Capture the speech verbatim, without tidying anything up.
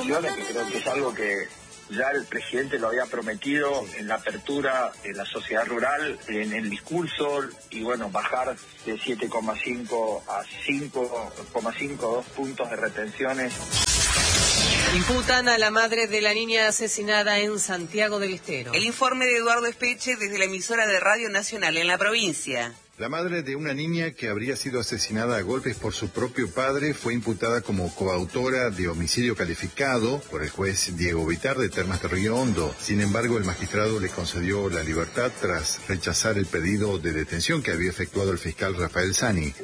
detenciones, que creo que es algo que ya el presidente lo había prometido en la apertura de la sociedad rural, en el discurso, y bueno, bajar de siete coma cinco a cinco coma cinco, dos puntos de retenciones. Imputan a la madre de la niña asesinada en Santiago del Estero. El informe de Eduardo Espeche desde la emisora de Radio Nacional en la provincia. La madre de una niña que habría sido asesinada a golpes por su propio padre fue imputada como coautora de homicidio calificado por el juez Diego Vitar de Termas de Río Hondo. Sin embargo, el magistrado le concedió la libertad tras rechazar el pedido de detención que había efectuado el fiscal Rafael Sani.